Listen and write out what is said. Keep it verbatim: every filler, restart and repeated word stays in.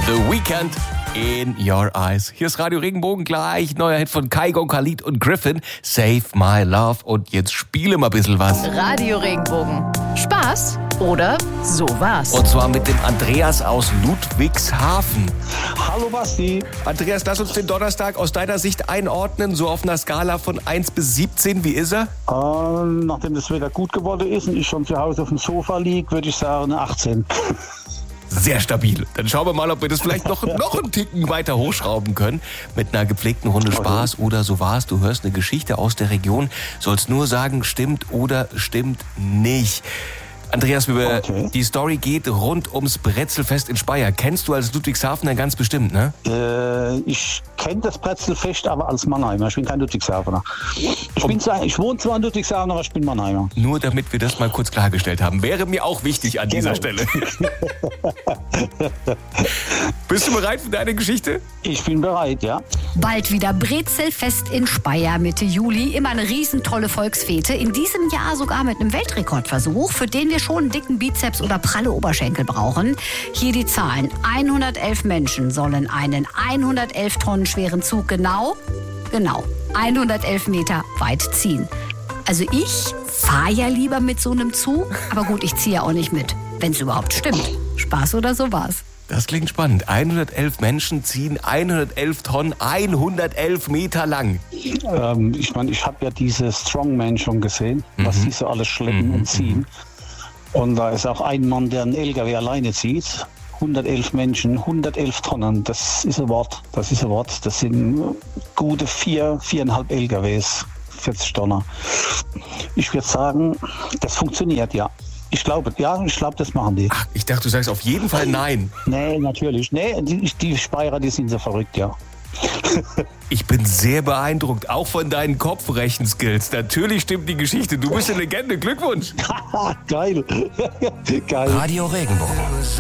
The Weeknd in Your Eyes. Hier ist Radio Regenbogen, gleich neuer Hit von Kygo, Khalid und Griffin, Save My Love. Und jetzt spiele mal ein bisschen was. Radio Regenbogen. Spaß oder sowas. Und zwar mit dem Andreas aus Ludwigshafen. Hallo Basti. Andreas, lass uns den Donnerstag aus deiner Sicht einordnen, so auf einer Skala von eins bis siebzehn. Wie ist er? Äh, nachdem das Wetter gut geworden ist und ich schon zu Hause auf dem Sofa liege, würde ich sagen eine achtzehn. Sehr stabil. Dann schauen wir mal, ob wir das vielleicht noch, noch einen Ticken weiter hochschrauben können. Mit einer gepflegten Runde Spaß oder so war's. Du hörst eine Geschichte aus der Region, sollst nur sagen, stimmt oder stimmt nicht. Andreas, über Okay. die Story geht rund ums Brezelfest in Speyer. Kennst du als Ludwigshafener ganz bestimmt, ne? Äh, ich kenne das Brezelfest aber als Mannheimer. Ich bin kein Ludwigshafener. Ich, bin zwar, ich wohne zwar in Ludwigshafen, aber ich bin Mannheimer. Nur damit wir das mal kurz klargestellt haben. Wäre mir auch wichtig an dieser Genau. Stelle. Bist du bereit für deine Geschichte? Ich bin bereit, ja. Bald wieder Brezelfest in Speyer Mitte Juli. Immer eine riesentolle Volksfete. In diesem Jahr sogar mit einem Weltrekordversuch, für den wir schon einen dicken Bizeps oder pralle Oberschenkel brauchen. Hier die Zahlen. hundertelf Menschen sollen einen hundertelf Tonnen schweren Zug genau, genau, hundertelf Meter weit ziehen. Also ich fahre ja lieber mit so einem Zug, aber gut, ich ziehe ja auch nicht mit, wenn es überhaupt stimmt. Spaß oder so war's. Das klingt spannend. hundertelf Menschen ziehen hundertelf Tonnen, hundertelf Meter lang. Ähm, ich meine, ich habe ja diese Strongman schon gesehen, was die so alles schleppen Mhm. und ziehen. Und da ist auch ein Mann, der einen L K W alleine zieht. hundertelf Menschen, hundertelf Tonnen, das ist ein Wort. Das ist ein Wort. Das sind gute vier, viereinhalb L K Ws, vierzig Tonnen. Ich würde sagen, das funktioniert, ja. Ich glaube, ja, ich glaube, das machen die. Ach, ich dachte, du sagst auf jeden Fall nein. Nee, natürlich. Nee, die, die Speyerer, die sind so verrückt, ja. Ich bin sehr beeindruckt, auch von deinen Kopfrechenskills. Natürlich stimmt die Geschichte. Du bist eine Legende. Glückwunsch. Geil. Geil. Radio Regenbogen.